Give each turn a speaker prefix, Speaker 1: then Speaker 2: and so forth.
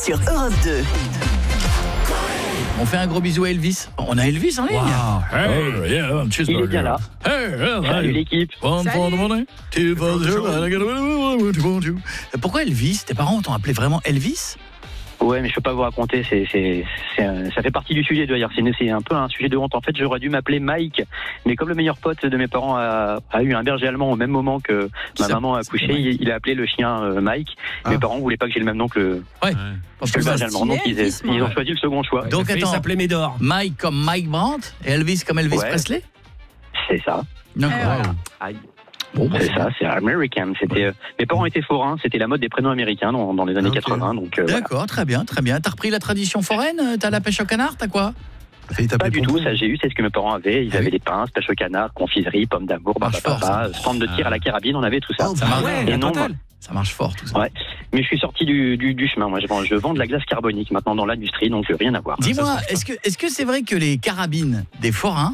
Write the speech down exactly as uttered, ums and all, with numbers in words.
Speaker 1: sur Europe deux.
Speaker 2: On fait un gros bisou à Elvis. On a Elvis en ligne.
Speaker 3: Wow.
Speaker 2: Hey, yeah, I'm
Speaker 4: Il est bien là.
Speaker 2: Hey, yeah,
Speaker 4: Salut
Speaker 2: hey.
Speaker 4: l'équipe.
Speaker 2: One for the money, two for the show. Pourquoi Elvis? Tes parents t'ont appelé vraiment Elvis?
Speaker 4: Ouais, mais je peux pas vous raconter, c'est, c'est, c'est, un- ça fait partie du sujet d'ailleurs. C'est, c'est un peu un sujet de honte. En fait, j'aurais dû m'appeler Mike, mais comme le meilleur pote de mes parents a, a eu un berger allemand au même moment que ma
Speaker 2: Ça-
Speaker 4: maman a
Speaker 2: c'est
Speaker 4: accouché,
Speaker 2: Mike.
Speaker 4: il, il a appelé le chien euh, Mike.
Speaker 3: Ah.
Speaker 4: Mes parents voulaient pas que j'ai le même nom que le,
Speaker 2: Ouais.
Speaker 3: Ouais.
Speaker 2: Parce
Speaker 4: que
Speaker 2: que
Speaker 4: le
Speaker 2: ça-
Speaker 4: berger allemand, donc ils,
Speaker 5: Elvis, moi.
Speaker 4: ils ont choisi le second choix.
Speaker 2: Donc,
Speaker 3: Il
Speaker 2: attends.
Speaker 3: s'appelait Médor.
Speaker 2: Mike comme Mike Brandt et Elvis comme Elvis
Speaker 4: Ouais.
Speaker 2: Presley?
Speaker 4: C'est ça.
Speaker 2: D'accord.
Speaker 5: Et voilà.
Speaker 4: Aïe.
Speaker 2: Bon, bah,
Speaker 4: C'est ça, c'est American. C'était, euh, mes parents étaient forains, c'était la mode des prénoms américains dans, dans les années
Speaker 3: Ok.
Speaker 4: quatre-vingts. Donc, euh, voilà.
Speaker 2: D'accord, très bien, très bien. T'as repris la tradition foraine? T'as la pêche au canard? T'as quoi?
Speaker 3: T'as failli
Speaker 4: Pas
Speaker 3: t'appeler
Speaker 4: du
Speaker 3: Pompon.
Speaker 4: tout, ça j'ai eu, c'est ce que mes parents avaient. Ils
Speaker 2: Ah
Speaker 4: avaient
Speaker 2: oui.
Speaker 4: des pinces, pêche au canard, confiserie, pommes d'amour,
Speaker 2: Marche fort,
Speaker 4: barbapapa, stand de tir à la carabine, on avait tout ça.
Speaker 3: Oh,
Speaker 2: Ça
Speaker 3: bah
Speaker 2: marche.
Speaker 3: ouais,
Speaker 4: Et
Speaker 3: la
Speaker 4: non,
Speaker 3: totale.
Speaker 2: Ça marche fort tout ça.
Speaker 4: Ouais. Mais je suis sorti du, du, du chemin. Moi, je vends, je vends de la glace carbonique maintenant dans l'industrie, donc euh, rien à voir.
Speaker 2: Dis-moi,
Speaker 3: ça se passe
Speaker 2: est-ce que est-ce que c'est vrai que les carabines des forains